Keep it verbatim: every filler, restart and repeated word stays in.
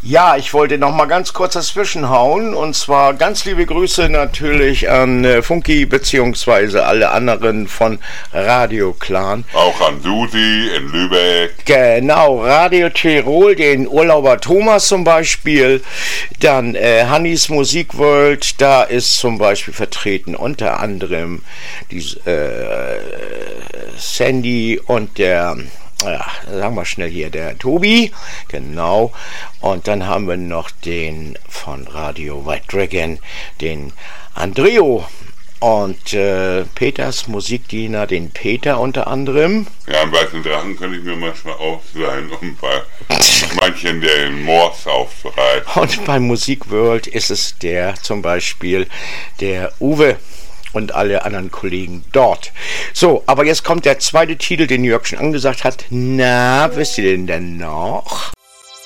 Ja, ich wollte noch mal ganz kurz dazwischen hauen und zwar ganz liebe Grüße natürlich an äh, Funky beziehungsweise alle anderen von Radio Clan. Auch an Susi in Lübeck. Genau, Radio Tirol, den Urlauber Thomas zum Beispiel. Dann äh, Hannis Musikworld, da ist zum Beispiel vertreten unter anderem die äh, Sandy und der... Ja, sagen wir schnell hier, der Tobi, genau, und dann haben wir noch den von Radio White Dragon, den Andreo und äh, Peters Musikdiener, den Peter unter anderem. Ja, am Weißen Drachen kann ich mir manchmal ausleihen, um bei manchen den Morse aufzureißen. Und bei Musikworld ist es der zum Beispiel, der Uwe. Und alle anderen Kollegen dort. So, aber jetzt kommt der zweite Titel, den Jörg schon angesagt hat. Na, wisst ihr den denn noch?